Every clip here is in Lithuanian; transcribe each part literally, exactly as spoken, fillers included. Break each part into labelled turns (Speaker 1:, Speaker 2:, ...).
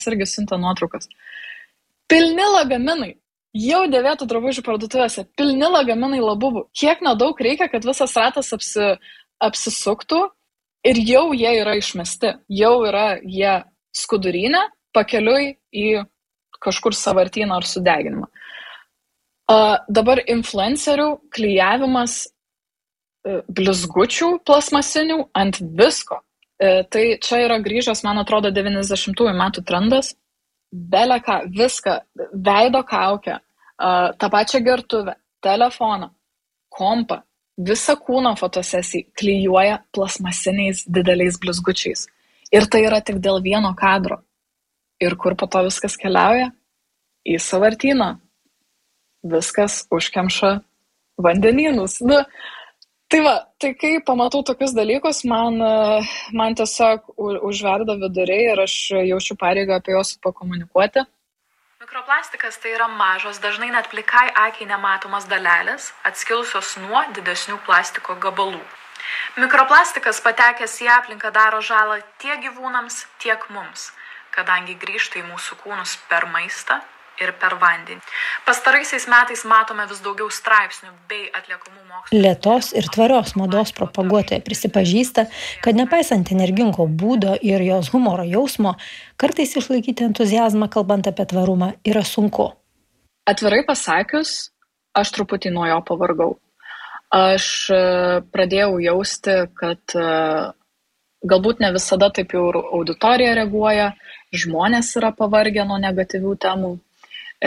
Speaker 1: irgi siuntė nuotraukas. Pilni lagaminai, jau dėvėtų drabužių parduotuvėse, pilni lagaminai labubų. Kiek nedaug reikia, kad visas ratas apsi, apsisuktų ir jau jie yra išmesti. Jau yra jie skudurinę, pakeliui į kažkur sąvartyną ar sudeginimą. Uh, dabar influencerių klijavimas uh, blizgučių plasmasinių ant visko. Uh, tai čia yra grįžęs, man atrodo, devyniasdešimtųjų metų trendas. Beleką, viską, veido kaukę, uh, tą pačią gertuvę, telefoną, kompą, visą kūno fotosesiją klijuoja plasmasiniais dideliais blizgučiais. Ir tai yra tik dėl vieno kadro. Ir kur po to viskas keliauja? Į sąvartyną. Viskas užkemša vandenynus. Nu, tai va, tai kai pamatau tokius dalykus, man, man tiesiog užverda viduriai ir aš jaučiu pareigą apie juos pakomunikuoti.
Speaker 2: Mikroplastikas tai yra mažos, dažnai net plikai akiai nematomas dalelės, atskilusios nuo didesnių plastiko gabalų. Mikroplastikas patekęs į aplinką daro žalą tiek gyvūnams, tiek mums, kadangi grįžta į mūsų kūnus per maistą ir per vandenį. Pastaraisiais metais matome vis daugiau straipsnių bei atliekamų mokslų.
Speaker 3: Lėtos ir tvarios mados propaguotoja prisipažįsta, kad nepaisant energingo būdo ir jos humoro jausmo, kartais išlaikyti entuziazmą kalbant apie tvarumą yra sunku.
Speaker 1: Atvirai pasakius, aš truputį nuo jo pavargau. Aš pradėjau jausti, kad galbūt ne visada taip jau auditorija reaguoja, žmonės yra pavargę nuo negatyvių temų. E,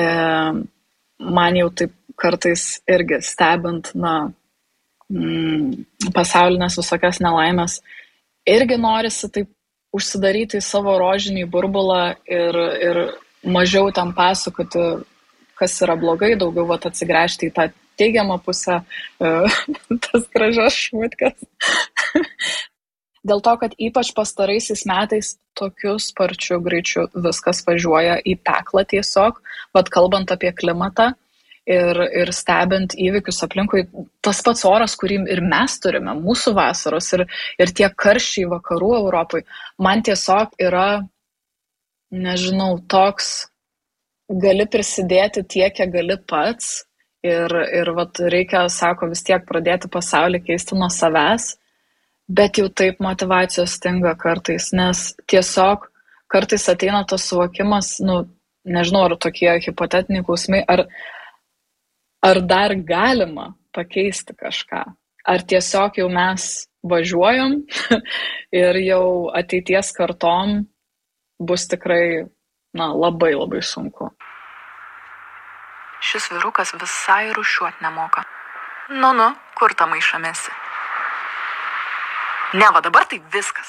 Speaker 1: man jau taip kartais irgi stebint na, mm, pasaulinės visokias nelaimės, irgi norisi taip užsidaryti į savo rožinį burbulą ir, ir mažiau tam pasakoti, kas yra blogai, daugiau vat, atsigręžti į tą teigiamą pusę, tas gražios šmutkas. Dėl to, kad ypač pastaraisiais metais tokiu sparčiu greičiu viskas važiuoja į peklą tiesiog, vat kalbant apie klimatą ir, ir stebint įvykius aplinkui, tas pats oras, kurį ir mes turime, mūsų vasaros ir, ir tie karščiai vakarų Europai, man tiesiog yra, nežinau, toks, gali prisidėti tiek, kiek gali pats ir, ir vat reikia, sako, vis tiek pradėti pasaulį keisti nuo savęs. Bet jau taip motyvacijos stinga kartais, nes tiesiog kartais ateina tas suvokimas, nu, nežinau, ar tokie hipotetiniai klausimai, ar, ar dar galima pakeisti kažką, ar tiesiog jau mes važiuojam ir jau ateities kartom bus tikrai, na, labai labai sunku.
Speaker 2: Šis vyrukas visai rūšiuot nemoka. Nu, nu, kur tą maišą mesi? Ne, va dabar tai viskas.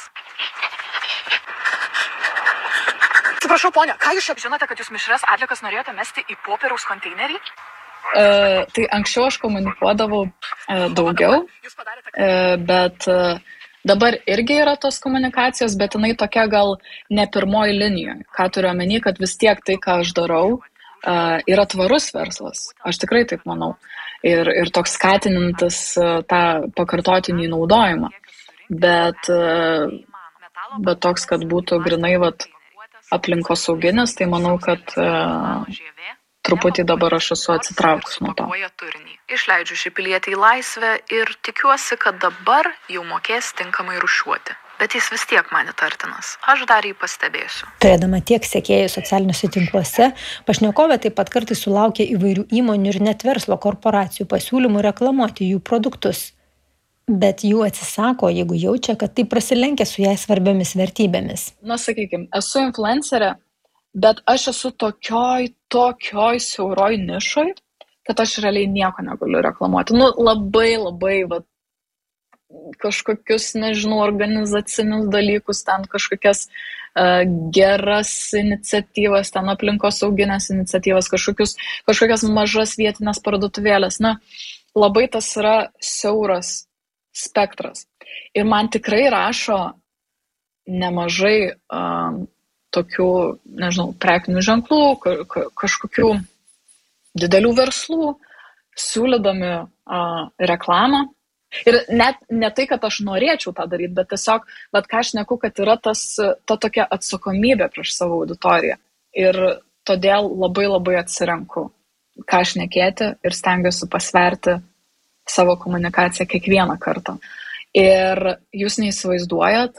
Speaker 2: Atsiprašau, ponia, ką jūs šiaip žinote, kad jūs mišrias atliekas norėjote mesti į popieriaus konteinerį?
Speaker 1: E, tai anksčiau aš komunikuodavau e, daugiau, e, bet e, dabar irgi yra tos komunikacijos, bet jinai tokia gal ne pirmoji linijoje. Ką turiu omeny, kad vis tiek tai, ką aš darau, e, yra tvarus verslas. Aš tikrai taip manau. Ir, ir toks skatinantis e, tą pakartotinį naudojimą. Bet, bet toks, kad būtų grinai vat, aplinkosauginis, tai manau, kad uh, truputį dabar aš esu atsitraukus nuo to.
Speaker 2: Išleidžiu šį pilietį į laisvę ir tikiuosi, kad dabar jau mokės tinkamai rūšiuoti. Bet jis vis tiek man įtartinas. Aš dar jį pastebėsiu.
Speaker 3: Turėdama tiek sekėjų socialiniuose tinkluose, pašnekovė taip pat kartais sulaukia įvairių įmonių ir net verslo korporacijų pasiūlymų reklamuoti jų produktus. Bet jų atsisako, jeigu jaučia, kad tai prasilenkia su jai svarbiomis vertybėmis.
Speaker 1: Na, sakykime, esu influencerė, bet aš esu tokioj, tokioj siauroj nišoj, kad aš realiai nieko negaliu reklamuoti. Nu, labai, labai, va, kažkokius, nežinau, organizacinius dalykus, ten kažkokias uh, geras iniciatyvas, ten aplinkosauginės iniciatyvas, kažkokius, kažkokias mažas vietinės parduotuvėlės. Na, labai tas yra siauras spektras. Ir man tikrai rašo nemažai um, tokių, nežinau, prekinių ženklų, ka, ka, kažkokių didelių verslų, siūlydami uh, reklamą Ir net ne tai, kad aš norėčiau tą daryti, bet tiesiog, bet ką aš neku, kad yra tas, ta tokia atsakomybė prieš savo auditoriją. Ir todėl labai labai atsirenku, ką aš nekėti ir stengiuosi pasverti savo komunikaciją kiekvieną kartą. Ir jūs neįsivaizduojat,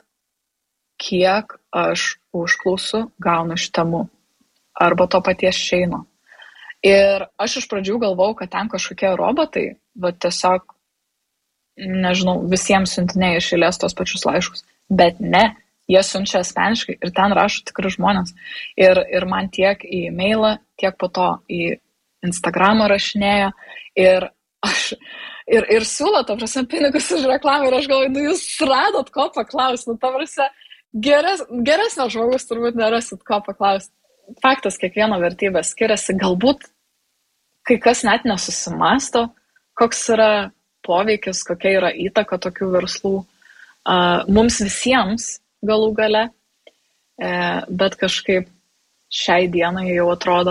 Speaker 1: kiek aš užklausų gaunu iš temų arba to paties Sheino. Ir aš iš pradžių galvau, kad ten kažkokie robotai, bet tiesiog nežinau, visiems siuntinėja iš eilės tos pačius laiškus, bet ne, jie siunčia asmeniškai ir ten rašo tikri žmonės. Ir, ir man tiek į e-mailą, tiek po to į Instagramą rašinėjo ir aš, ir, ir siūlo, ta prasme, pinigus už reklamą ir aš galvoju, nu jūs radot ko paklausti, nu ta prasme, geres, geresnio žmogus turbūt nerasit ko paklausti. Faktas, kiekvieno vertybė skiriasi, galbūt kai kas net nesusimasto, koks yra poveikis, kokia yra įtaka tokių verslų uh, mums visiems galų gale, e, bet kažkaip šiai dienai jau atrodo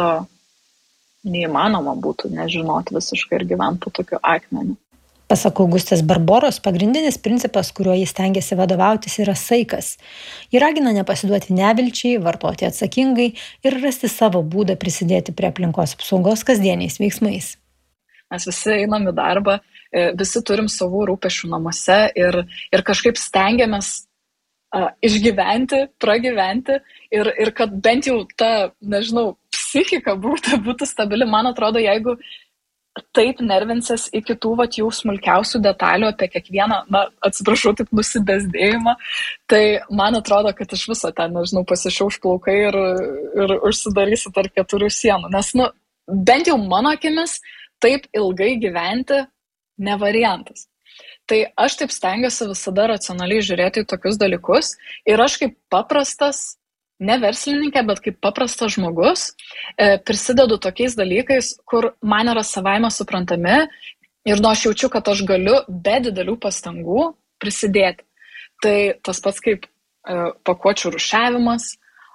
Speaker 1: neįmanoma būtų nežinoti visiškai ir gyventi po tokiu akmeniu.
Speaker 3: Pasak Augustės Barboros, pagrindinis principas, kuriuo jis stengiasi vadovautis, yra saikas. Ji ragina nepasiduoti nevilčiai, vartoti atsakingai ir rasti savo būdą prisidėti prie aplinkos apsaugos kasdieniais veiksmais.
Speaker 1: Mes visi einam į darbą, visi turim savų rūpesčių namuose ir, ir kažkaip stengiamės uh, išgyventi, pragyventi ir, ir kad bent jau ta, nežinau, psichika būtų, būtų stabili. Man atrodo, jeigu taip nervinsies iki tų vat, jau smulkiausių detalių apie kiekvieną, na, atsiprašau, taip nusibezdėjimą, tai man atrodo, kad iš viso ten, nežinau, pasišiauš plaukai ir, ir užsidarysi tarp keturių sienų. Nes, nu, bent jau mano akimis, taip ilgai gyventi ne variantas. Tai aš taip stengiuosi visada racionaliai žiūrėti į tokius dalykus ir aš kaip paprastas, ne verslininkė, bet kaip paprastas žmogus e, prisidedu tokiais dalykais, kur man yra savaime suprantami ir nu aš jaučiu, kad aš galiu be didelių pastangų prisidėti. Tai tas pats kaip e, pakuočių rūšiavimas,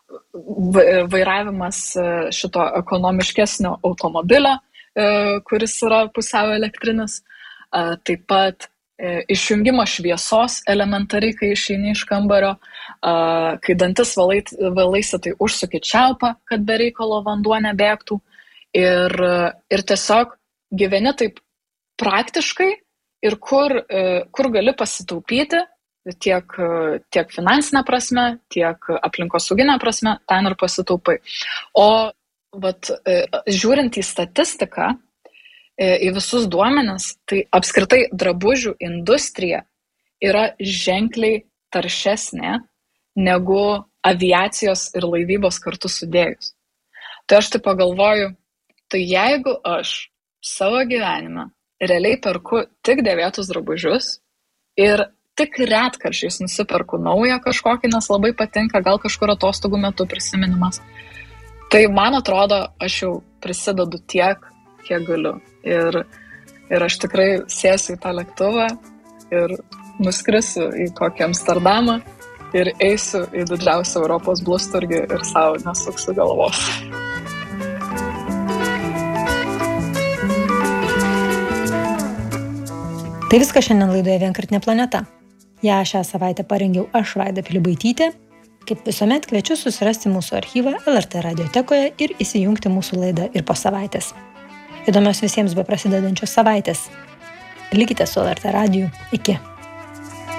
Speaker 1: vairavimas e, šito ekonomiškesnio automobilio, e, kuris yra pusiau elektrinis. Taip pat išjungimo šviesos elementariai, kai išeini iš kambario, kai dantis valaisi, tai užsuki čiaupą, kad be reikalo vanduo nebėgtų. Ir, ir tiesiog gyveni taip praktiškai ir kur, kur gali pasitaupyti tiek, tiek finansinę prasme, tiek aplinkosauginę prasme, ten ir pasitaupai. O vat, žiūrint į statistiką, į visus duomenis, tai apskritai drabužių industrija yra ženkliai taršesnė negu aviacijos ir laivybos kartu sudėjus. Tai aš taip pagalvoju, tai jeigu aš savo gyvenime realiai perku tik dėvėtus drabužius ir tik retkarčiais nusiperku naują kažkokį, nes labai patinka, gal kažkur atostogų metu prisiminimas, tai man atrodo, aš jau prisidedu tiek, kiek galiu. Ir, ir aš tikrai sėsiu į tą lėktuvą ir nuskrisiu į kokį Amsterdamą ir eisiu į didžiausią Europos blusturgį ir savo nesuksiu galvos.
Speaker 3: Tai viskas šiandien laidoje Vienkartinė planeta. Ja šią savaitę parengiau aš, Vaida Pilibaitytė. Kaip visuomet kviečiu susirasti mūsų archyvą L R T radiotekoje ir įsijungti mūsų laidą ir po savaitės. Įdomios visiems be prasidedančios savaitės. Likite su L R T radiju. Iki.